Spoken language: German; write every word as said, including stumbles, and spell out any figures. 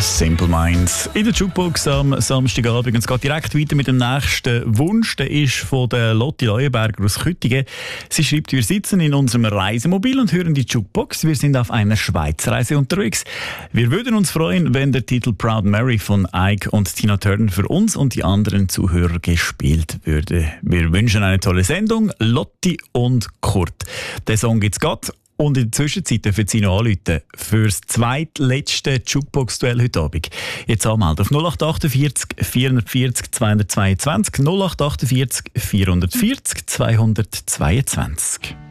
Simple Minds in der Jukebox am Samstagabend. Es geht direkt weiter mit dem nächsten Wunsch. Der ist von der Lotti Leuenberger aus Küttingen. Sie schreibt, wir sitzen in unserem Reisemobil und hören die Jukebox. Wir sind auf einer Schweizreise unterwegs. Wir würden uns freuen, wenn der Titel Proud Mary von Ike und Tina Turner für uns und die anderen Zuhörer gespielt würde. Wir wünschen eine tolle Sendung. Lotti und Kurt. Den Song gibt's grad. Und in der Zwischenzeit dürfen Sie noch anrufen für das zweitletzte Jukebox-Duell heute Abend. Jetzt anmelden auf null acht achtundvierzig vierhundertvierzig zweihundertzweiundzwanzig null acht achtundvierzig vierhundertvierzig zweihundertzweiundzwanzig.